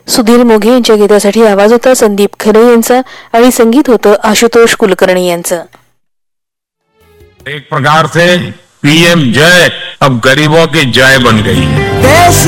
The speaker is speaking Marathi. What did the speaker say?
सुधीर मोघे यांच्या गीतासाठी आवाज होता संदीप खरे यांचा आणि संगीत होतं आशुतोष कुलकर्णी यांचं. एक प्रकार से पीएम जय अब गरीबों की जय बन गई है. देश